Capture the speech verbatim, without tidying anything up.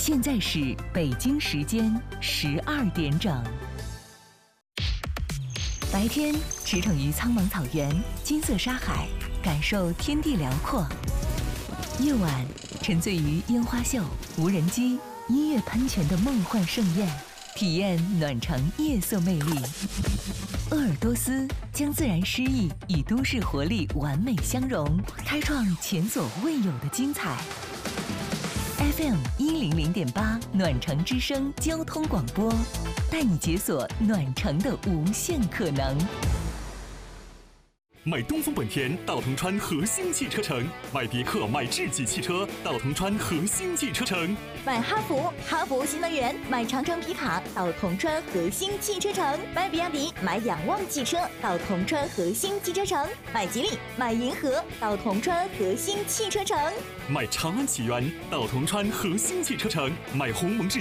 现在是北京时间十二点整。白天驰骋于苍茫草原、金色沙海，感受天地辽阔；夜晚沉醉于烟花秀、无人机、音乐喷泉的梦幻盛宴，体验暖城夜色魅力。鄂尔多斯将自然诗意与都市活力完美相融，开创前所未有的精彩。F M 一零零点八暖城之声交通广播，带你解锁暖城的无限可能。 买东风本田到铜川核心汽车城，买别克、买智己汽车到铜川核心汽车城， 买哈弗、哈弗新能源、买长城皮卡到铜川核心汽车城，买比亚迪、买仰望汽车到铜川核心汽车城，买吉利、买银河到铜川核心汽车城， 买长安启源到铜川核心汽车城，买鸿蒙智